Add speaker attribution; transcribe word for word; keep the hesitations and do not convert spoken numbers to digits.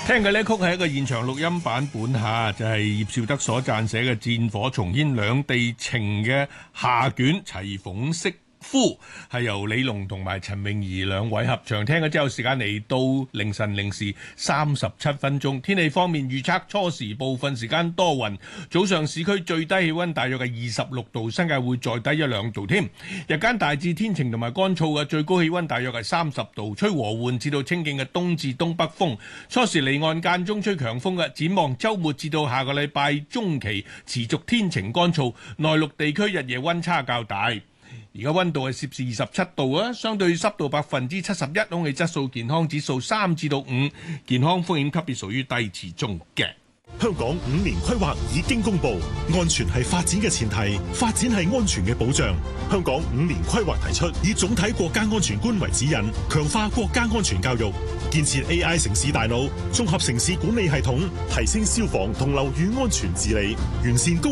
Speaker 1: 聽嘅呢曲係一個現場錄音版本嚇，就係葉紹德所撰寫嘅《戰火重煙兩地情》嘅下卷齊鳳媳夫，係由李龍同埋陳詠儀兩位合唱。聽咗之後，時間嚟到凌晨零時三十七分鐘。天氣方面預測，初時部分時間多雲，早上市區最低氣溫大約係二十六度，新界會再低一兩度添。日間大致天晴同埋乾燥嘅，最高氣溫大約係三十度，吹和緩至到清勁嘅東至東北風。初時離岸間中吹強風嘅，展望週末至到下個禮拜中期持續天晴乾燥，內陸地區日夜溫差較大。而家溫度係攝氏二十七度啊，相對濕度百分之七十一，空氣質素健康指數三至到五，健康風險級別屬於低至中嘅。
Speaker 2: 香港五年規劃已經公布，安全係發展嘅前提，發展係安全嘅保障。香港五年規劃提出，以總體國家安全觀為指引，強化國家安全教育，建設 A I 城市大腦，綜合城市管理系統，提升消防同樓宇安全治理，完善公